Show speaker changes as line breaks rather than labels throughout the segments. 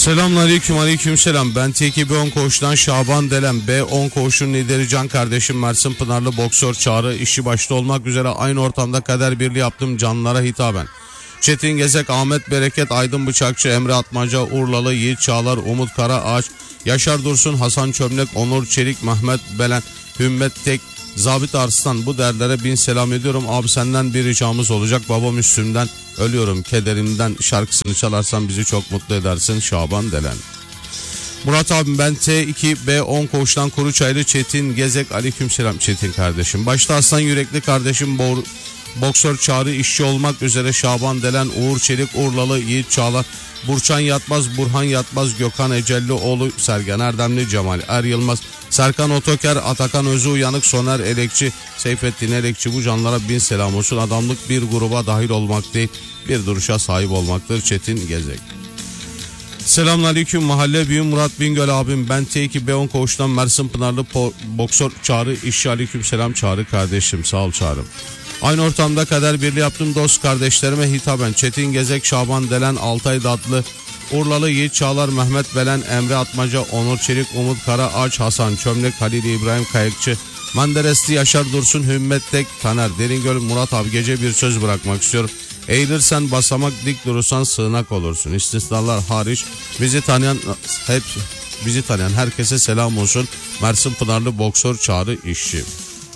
Selamünaleyküm, aleykümselam. Ben TK10 koğuştan Şaban Delen. B10 koğuşun lideri can kardeşim Mersin Pınarlı boksör Çağrı. İşi başta olmak üzere aynı ortamda kader birliği yaptım canlara hitaben. Çetin Gezek, Ahmet Bereket, Aydın Bıçakçı, Emre Atmaca, Urlalı, Yiğit Çağlar, Umut Karaağaç, Yaşar Dursun, Hasan Çömlek, Onur Çelik, Mehmet Belen, Hümmet Tek, Zabit Arslan, bu derlere bin selam ediyorum. Abi senden bir ricamız olacak. Baba Müslüm'den Ölüyorum Kederimden şarkısını çalarsan bizi çok mutlu edersin. Şaban Delen. Murat abim, ben T2B10 koğuştan Kuruçaylı Çetin Gezek. Aleykümselam Çetin kardeşim. Başta Aslan Yürekli kardeşim boksör Çağrı, işçi olmak üzere Şaban Delen, Uğur Çelik, Urlalı, Yiğit Çağlar, Burçan Yatmaz, Burhan Yatmaz, Gökhan Ecellioğlu, Sergen Erdemli, Cemal Er Yılmaz, Serkan Otoker, Atakan Özü Uyanık, Soner Elekçi, Seyfettin Elekçi, bu canlara bin selam olsun. Adamlık bir gruba dahil olmak değil, bir duruşa sahip olmaktır. Çetin Gezek. Selamünaleyküm mahalle büyüğüm Murat Bingöl abim, ben T2B10 koğuştan Mersin Pınarlı boksör Çağrı, işçi. Aleykümselam Çağrı kardeşim, sağ ol Çağrım. Aynı ortamda kader birliği yaptım dost kardeşlerime hitaben. Çetin Gezek, Şaban Delen, Altay Datlı, Urlalı, Yiğit Çağlar, Mehmet Belen, Emre Atmaca, Onur Çelik, Umut Karaağaç, Hasan Çömlek, Halil İbrahim Kayıkçı, Menderesli, Yaşar Dursun, Hümmet Tek, Taner Deringöl. Murat abi, gece bir söz bırakmak istiyorum. Eğilirsen basamak, dik durursan sığınak olursun. İstisnalar hariç bizi tanıyan herkese selam olsun. Mersin Pınarlı boksör Çağrı, işçi.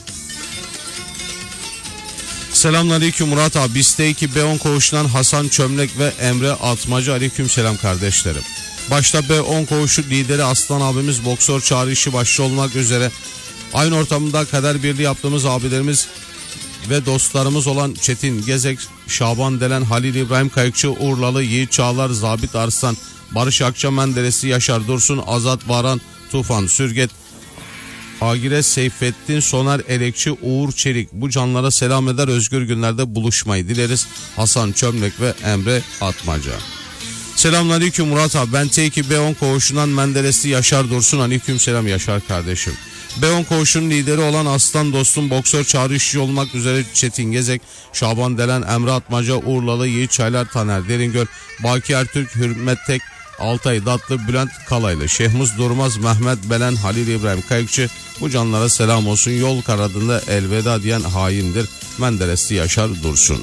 Selamünaleyküm Murat abi. Biz T2B10 koğuşundan Hasan Çömlek ve Emre Atmaca. Aleykümselam kardeşlerim. Başta B10 koğuşu lideri Aslan abimiz boksör Çağrı, işi başta olmak üzere aynı ortamda kader birliği yaptığımız abilerimiz ve dostlarımız olan Çetin Gezek, Şaban Delen, Halil İbrahim Kayıkçı, Urlalı, Yiğit Çağlar, Zabit Arslan, Barış Akça, Menderesli, Yaşar Dursun, Azat Varan, Tufan Sürget, Agire Seyfettin, Soner Elekçi, Uğur Çelik, bu canlara selam eder, özgür günlerde buluşmayı dileriz. Hasan Çömlek ve Emre Atmaca. Selamünaleyküm Murat abi, ben T2B10 koğuşundan Menderesli Yaşar Dursun. Aleykümselam Yaşar kardeşim. B10 koğuşunun lideri olan aslan dostum boksör Çağrı, işçi olmak üzere Çetin Gezek, Şaban Delen, Emre Atmaca, Urlalı, Yiğit Çaylar, Taner Deringöl, Baki Ertürk, Hürmet Tek, Altay Datlı, Bülent Kalaylı, Şehmuz Durmaz, Mehmet Belen, Halil İbrahim Kayıkçı, bu canlara selam olsun. Yol karadında elveda diyen haindir. Menderesli Yaşar Dursun.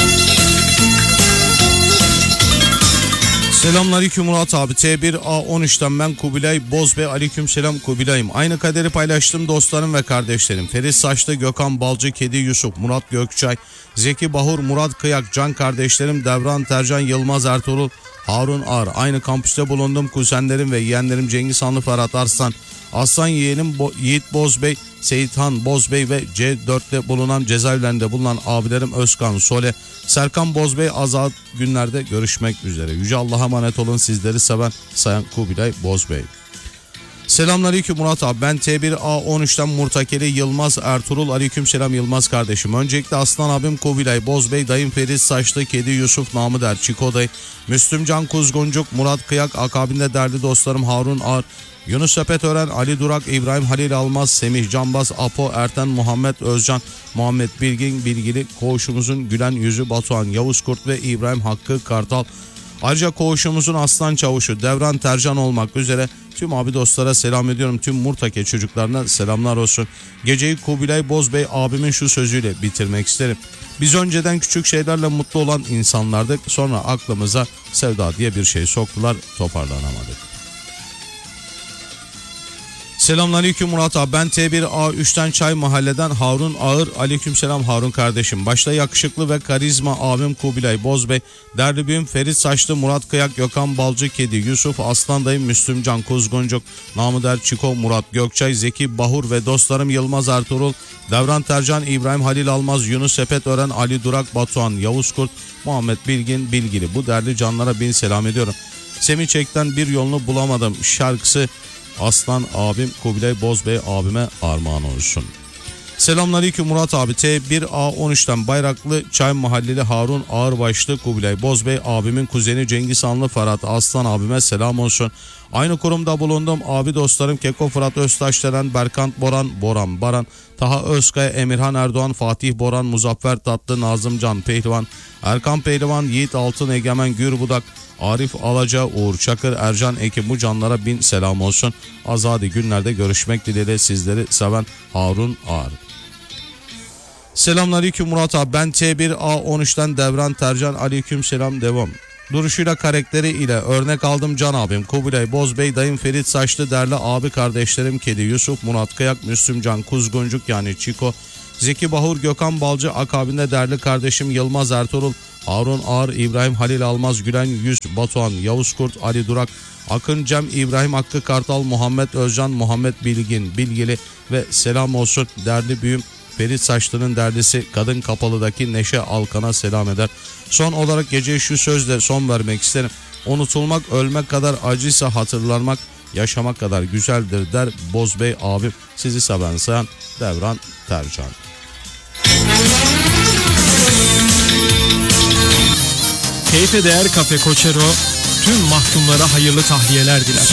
Selamünaleyküm Murat abi. T1A13'ten ben Kubilay Bozbey. Aleykümselam Kubilay'ım. Aynı kaderi paylaştım dostlarım ve kardeşlerim. Ferit Saçlı, Gökhan Balcı, Kedi Yusuf, Murat Gökçay, Zeki Bahur, Murat Kıyak, can kardeşlerim Devran Tercan, Yılmaz Ertuğrul, Harun Ağar. Aynı kampüste bulundum kuzenlerim ve yeğenlerim Cengiz Hanlı, Ferhat Arslan, Aslan yeğenim Yiğit Bozbey, Seyithan Bozbey ve C4'te bulunan cezaevlerinde bulunan abilerim Özkan Sole, Serkan Bozbey. Azat günlerde görüşmek üzere. Yüce Allah'a emanet olun, sizleri seven Sayan Kubilay Bozbey. Selamünaleyküm Murat abi, ben T1A13'ten Murtakeli Yılmaz Ertuğrul. Aleykümselam Yılmaz kardeşim. Öncelikle Aslan abim Kubilay Bozbey, dayım Ferit Saçlı, Kedi Yusuf, namı der Çiko Day, Müslüm Can Kuzguncuk, Murat Kıyak, akabinde değerli dostlarım Harun Ağar, Yunus Sepetören, Ali Durak, İbrahim Halil Almaz, Semih Canbaz, Apo Erten, Muhammed Özcan, Muhammed Bilgin, Bilgili, koğuşumuzun gülen yüzü Batuhan Yavuz Kurt ve İbrahim Hakkı Kartal. Ayrıca koğuşumuzun aslan çavuşu Devran Tercan olmak üzere tüm abi dostlara selam ediyorum. Tüm Murtake çocuklarına selamlar olsun. Geceyi Kubilay Bozbey abimin şu sözüyle bitirmek isterim. Biz önceden küçük şeylerle mutlu olan insanlardık. Sonra aklımıza sevda diye bir şey soktular, toparlanamadık. Selamünaleyküm Murat abi, ben T1A3'ten Çay Mahalle'den Harun Ağır. Aleykümselam Harun kardeşim. Başta yakışıklı ve karizma abim Kubilay Bozbey, değerli büyüm Ferit Saçlı, Murat Kıyak, Gökhan Balcı, Kedi Yusuf, Aslan dayım Müslüm Can Kuzguncuk, namı der Çiko, Murat Gökçay, Zeki Bahur ve dostlarım Yılmaz Ertuğrul, Devran Tercan, İbrahim Halil Almaz, Yunus Sepetören, Ali Durak, Batuhan Yavuz Kurt, Muhammed Bilgin, Bilgili, bu değerli canlara bin selam ediyorum. Semih Çek'ten Bir Yolunu Bulamadım şarkısı Aslan abim Kubilay Bozbey abime armağan olsun. Selamünaleyküm Murat abi, T1A13'ten Bayraklı Çay Mahalleli Harun Ağırbaşlı, Kubilay Bozbey abimin kuzeni Cengiz Hanlı, Ferhat Aslan abime selam olsun. Aynı kurumda bulundum. Abi dostlarım Keko Fırat Öztaşdelen, Berkant Boran, Boran Baran, Taha Özkaya, Emirhan Erdoğan, Fatih Boran, Muzaffer Tatlı, Nazım Can Pehlivan, Erkan Pehlivan, Yiğit Altın, Egemen Gürbudak, Arif Alaca, Uğur Çakır, Ercan Ekim, bu canlara bin selam olsun. Azadi günlerde görüşmek dileğiyle, sizleri seven Harun Ağar. Selamünaleyküm Murat abi, ben T1A13'ten Devran Tercan, aleyküm selam, devam. Duruşuyla, karakteri ile örnek aldım can abim Kubilay Bozbey, dayım Ferit Saçlı, değerli abi kardeşlerim Kedi Yusuf, Murat Kayak, Müslümcan Kuzguncuk yani Çiko, Zeki Bahur, Gökhan Balcı, akabinde değerli kardeşim Yılmaz Ertuğrul, Harun Ağar, İbrahim Halil Almaz, Gülen Yüz, Batuhan, Yavuz Kurt, Ali Durak, Akın Cem, İbrahim Hakkı Kartal, Muhammed Özcan, Muhammed Bilgin, Bilgili ve selam olsun değerli büyüğüm Ferit Saçlı'nın derdisi Kadın Kapalı'daki Neşe Alkan'a selam eder. Son olarak geceye şu sözle son vermek isterim. Unutulmak ölmek kadar acıysa hatırlanmak yaşamak kadar güzeldir der Bozbey abim. Sizi seven sayan Devran Tercan.
Keyfe Değer Kafe Koçero tüm mahkumlara hayırlı tahliyeler diler.